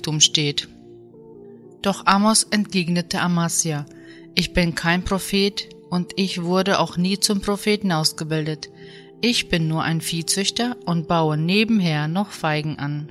Heiligtum steht. Doch Amos entgegnete Amasja: Ich bin kein Prophet und ich wurde auch nie zum Propheten ausgebildet. Ich bin nur ein Viehzüchter und baue nebenher noch Feigen an.